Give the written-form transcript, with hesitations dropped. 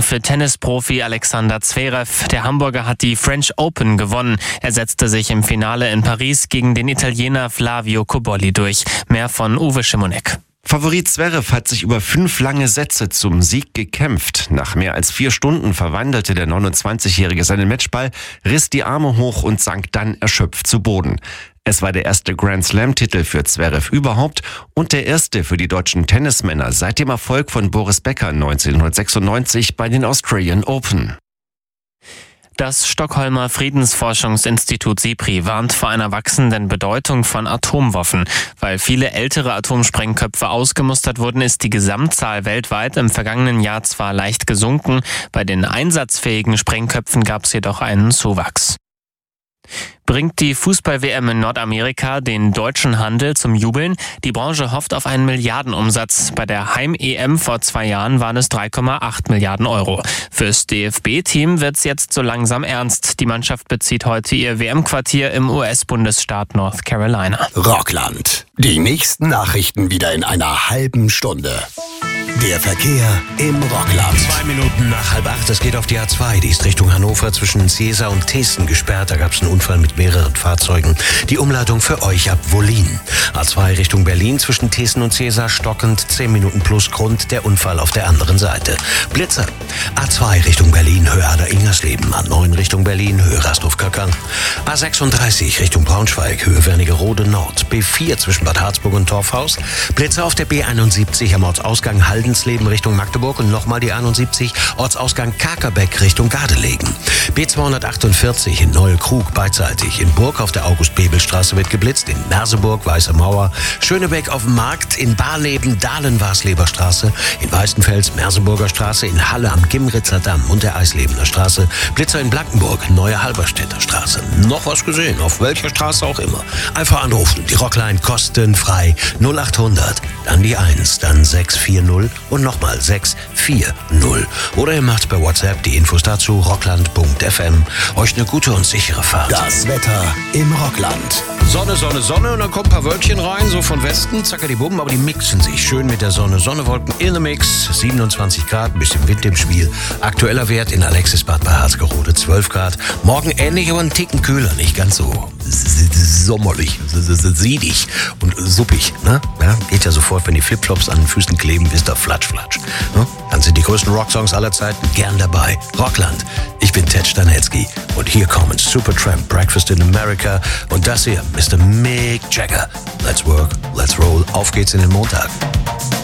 für Tennisprofi Alexander Zverev. Der Hamburger hat die French Open gewonnen. Er setzte sich im Finale in Paris gegen den Italiener Flavio Cobolli durch. Mehr von Uwe Schimonek. Favorit Zverev hat sich über 5 lange Sätze zum Sieg gekämpft. Nach mehr als 4 Stunden verwandelte der 29-Jährige seinen Matchball, riss die Arme hoch und sank dann erschöpft zu Boden. Es war der erste Grand-Slam-Titel für Zverev überhaupt und der erste für die deutschen Tennismänner seit dem Erfolg von Boris Becker 1996 bei den Australian Open. Das Stockholmer Friedensforschungsinstitut SIPRI warnt vor einer wachsenden Bedeutung von Atomwaffen. Weil viele ältere Atomsprengköpfe ausgemustert wurden, ist die Gesamtzahl weltweit im vergangenen Jahr zwar leicht gesunken, bei den einsatzfähigen Sprengköpfen gab es jedoch einen Zuwachs. Bringt die Fußball-WM in Nordamerika den deutschen Handel zum Jubeln? Die Branche hofft auf einen Milliardenumsatz. Bei der Heim-EM vor 2 Jahren waren es 3,8 Milliarden Euro. Fürs DFB-Team wird's jetzt so langsam ernst. Die Mannschaft bezieht heute ihr WM-Quartier im US-Bundesstaat North Carolina. Rockland. Die nächsten Nachrichten wieder in einer halben Stunde. Der Verkehr im Rockland. 2 Minuten nach 7:30. Es geht auf die A2. Die ist Richtung Hannover zwischen Seesa und Teesten gesperrt. Da gab es einen Unfall mit mehreren Fahrzeugen. Die Umleitung für euch ab Wollin. A2 Richtung Berlin zwischen Teesten und Seesa stockend. 10 Minuten plus Grund. Der Unfall auf der anderen Seite. Blitzer. A2 Richtung Berlin, Höhe Ader-Ingersleben. A9 Richtung Berlin, Höhe Rastorf-Kackang. A36 Richtung Braunschweig, Höhe Wernigerode Nord. B4 zwischen Bad Harzburg und Torfhaus. Blitzer auf der B71 am Ortsausgang Haldensleben Richtung Magdeburg und nochmal die 71, Ortsausgang Kakerbeck Richtung Gardelegen. B248 in Neuekrug beidseitig. In Burg auf der August-Bebel-Straße wird geblitzt. In Merseburg, Weiße Mauer. Schönebeck auf dem Markt. In Barleben, Dahlen-Wasleber Straße. In Weißenfels, Merseburger Straße. In Halle am Gimritzer Damm und der Eislebener Straße. Blitzer in Blankenburg, Neue Halberstädter Straße. Noch was gesehen, auf welcher Straße auch immer. Einfach anrufen. Die Rockline kostenfrei 0800. Dann die 1, dann 640 und nochmal 640. Oder ihr macht bei WhatsApp die Infos dazu rockland.fm. Euch eine gute und sichere Fahrt. Das Wetter im Rockland. Sonne, Sonne, Sonne und dann kommen ein paar Wölkchen rein, so von Westen, zackerdibumm, aber die mixen sich schön mit der Sonne. Sonnewolken in the Mix, 27 Grad, ein bisschen Wind im Spiel. Aktueller Wert in Alexisbad bei Harzgerode 12 Grad. Morgen ähnlich, aber einen Ticken kühler, nicht ganz so sommerlich, siedig und suppig. Ne? Ja, geht ja sofort, wenn die Flipflops an den Füßen kleben, wisst ihr, flatsch, flatsch. Ne? Dann sind die größten Rocksongs aller Zeiten gern dabei. Rockland. Ich bin Ted Stanetzky und hier kommen Supertramp, Breakfast in America und das hier, Mr. Mick Jagger. Let's work, let's roll. Auf geht's in den Montag.